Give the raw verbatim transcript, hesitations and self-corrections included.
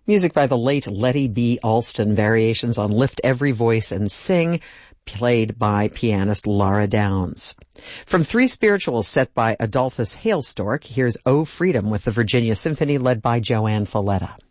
Music by the late Letty B. Alston, variations on Lift Every Voice and Sing, played by pianist Laura Downs. From Three Spirituals set by Adolphus Hailstork, here's O Freedom with the Virginia Symphony led by Joanne Falletta.